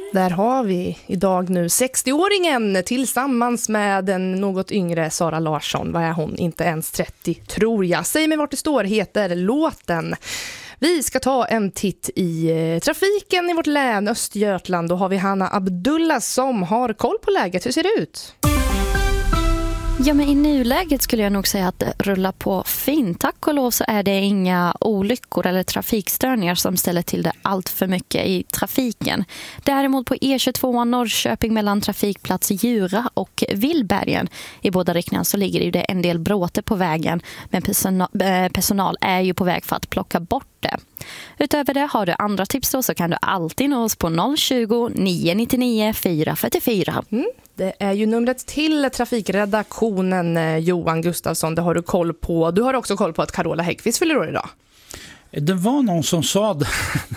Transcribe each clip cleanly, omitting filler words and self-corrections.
Där har vi idag nu 60-åringen tillsammans med den något yngre Sara Larsson. Vad är hon? Inte ens 30 tror jag. Säg mig vart det står heter låten. Vi ska ta en titt i trafiken i vårt län Östergötland. Då har vi Hanna Abdullah som har koll på läget. Hur ser det ut? Ja, men i nuläget skulle jag nog säga att det rullar på fint. Tack och lov så är det inga olyckor eller trafikstörningar som ställer till det allt för mycket i trafiken. Däremot på E22 Norrköping mellan trafikplats Djura och Villbergen i båda riktningar så ligger det en del bråte på vägen. Men personal är ju på väg för att plocka bort det. Utöver det har du andra tips då så kan du alltid nå oss på 020 999 444. Det är ju numret till trafikredaktionen Johan Gustafsson. Det har du koll på. Du har också koll på att Carola Häggkvist fyller år idag. Det var någon som sa det.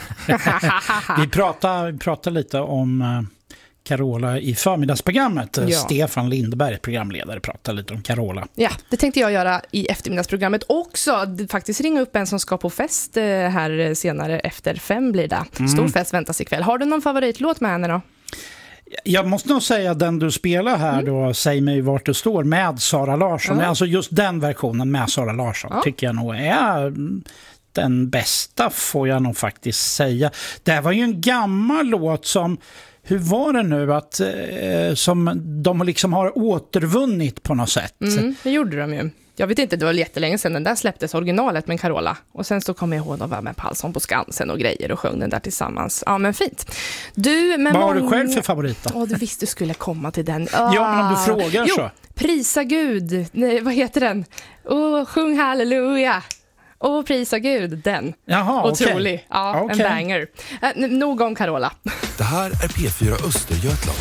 Vi pratade lite om Carola i förmiddagsprogrammet. Ja. Stefan Lindberg, programledare, pratade lite om Carola. Ja, det tänkte jag göra i eftermiddagsprogrammet också. Faktiskt ringa upp en som ska på fest här senare efter 5 blir det. Stor fest väntas ikväll. Har du någon favoritlåt med henne då? Jag måste nog säga den du spelar här då, Säg mig vart du står med Sara Larsson. Alltså just den versionen med Sara Larsson tycker jag nog är den bästa, får jag nog faktiskt säga. Det var ju en gammal låt som, hur var det nu att som de liksom har återvunnit på något sätt. Det gjorde de ju. Jag vet inte, det var jättelänge sedan den där släpptes originalet med Carola. Och sen så kom jag ihåg att vara med Palsson på Skansen och grejer och sjöng den där tillsammans. Ja, men fint. Vad har du själv för favorit då? Du visste du skulle komma till den. Ja, men om du frågar så. Prisa Gud. Nej, vad heter den? Sjung halleluja. Prisa Gud, den. Jaha, otrolig. Okay. Ja, en banger. Nog om Carola. Det här är P4 Östergötland.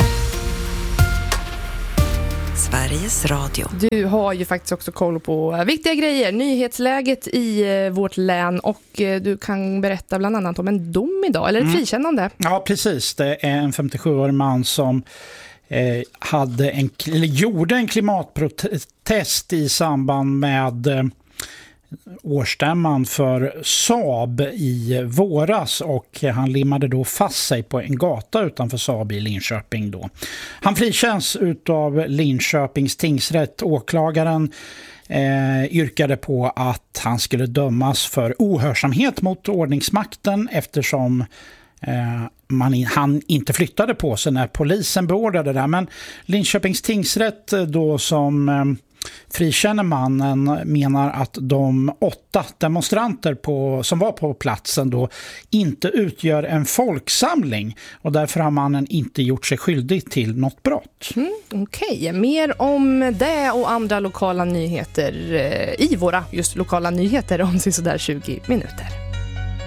Sveriges Radio. Du har ju faktiskt också koll på viktiga grejer, nyhetsläget i vårt län och du kan berätta bland annat om en dom idag, eller ett frikännande. Ja, precis. Det är en 57-årig man som gjorde en klimatprotest i samband med årsstämman för Saab i våras och han limmade då fast sig på en gata utanför Saab i Linköping då. Han frikänns utav Linköpings tingsrätt. Åklagaren yrkade på att han skulle dömas för ohörsamhet mot ordningsmakten eftersom han inte flyttade på sig när polisen beordrade det. Men Linköpings tingsrätt då som frikänner mannen menar att de 8 demonstranter som var på platsen då inte utgör en folksamling och därför har mannen inte gjort sig skyldig till något brott. Okej, mer om det och andra lokala nyheter i våra just lokala nyheter om sådär 20 minuter.